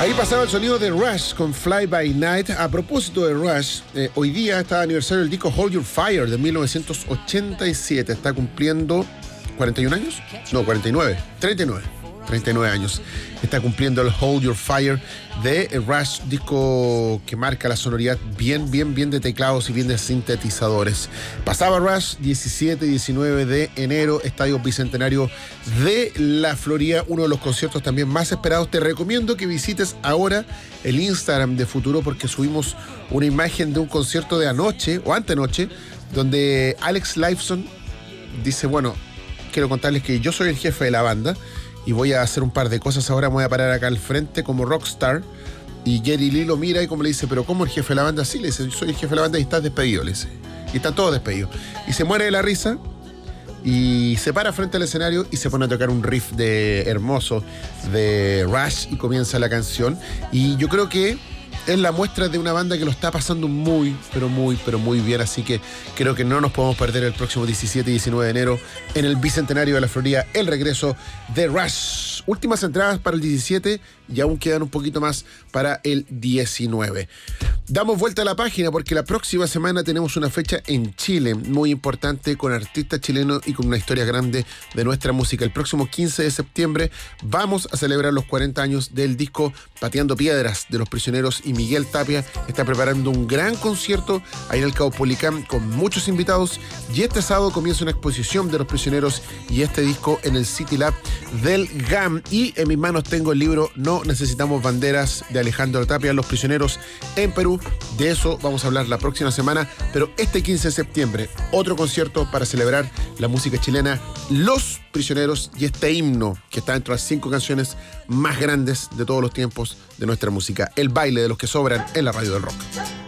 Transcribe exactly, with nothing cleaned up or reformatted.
Ahí pasaba el sonido de Rush con Fly By Night. A propósito de Rush, eh, hoy día está de aniversario del disco Hold Your Fire de mil novecientos ochenta y siete. Está cumpliendo cuarenta y un años. No, cuarenta y nueve. treinta y nueve. treinta y nueve años. Está cumpliendo el Hold Your Fire de Rush, disco que marca la sonoridad bien, bien, bien de teclados y bien de sintetizadores. Pasaba Rush, diecisiete y diecinueve de enero, Estadio Bicentenario de la Florida, uno de los conciertos también más esperados. Te recomiendo que visites ahora el Instagram de Futuro, porque subimos una imagen de un concierto de anoche o antenoche, donde Alex Lifeson dice, bueno, quiero contarles que yo soy el jefe de la banda y voy a hacer un par de cosas ahora, me voy a parar acá al frente como rockstar. Y Jerry Lee lo mira y como le dice, pero ¿cómo el jefe de la banda? Sí, le dice, soy el jefe de la banda y estás despedido, le dice. Y están todos despedidos. Y se muere de la risa y se para frente al escenario y se pone a tocar un riff de hermoso de Rush y comienza la canción. Y yo creo que es la muestra de una banda que lo está pasando muy, pero muy, pero muy bien. Así que creo que no nos podemos perder el próximo diecisiete y diecinueve de enero en el Bicentenario de la Florida, el regreso de Rush. Últimas entradas para el diecisiete y aún quedan un poquito más para el diecinueve. Damos vuelta a la página porque la próxima semana tenemos una fecha en Chile muy importante, con artistas chilenos y con una historia grande de nuestra música. El próximo quince de septiembre vamos a celebrar los cuarenta años del disco Pateando Piedras de Los Prisioneros, y Miguel Tapia está preparando un gran concierto ahí en el Caupolicán con muchos invitados, y este sábado comienza una exposición de Los Prisioneros y este disco en el City Lab del G A M. Y en mis manos tengo el libro No Necesitamos Banderas de Alejandro Tapia, Los Prisioneros en Perú. De eso vamos a hablar la próxima semana, pero este quince de septiembre, otro concierto para celebrar la música chilena, Los Prisioneros, y este himno que está entre las cinco canciones más grandes de todos los tiempos de nuestra música, el baile de los que sobran en la radio del rock.